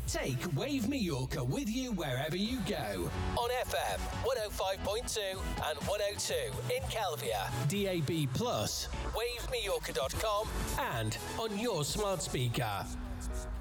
Take Wave Mallorca with you wherever you go. On FM 105.2 and 102 in Calvia, DAB+, wavemallorca.com and on your smart speaker.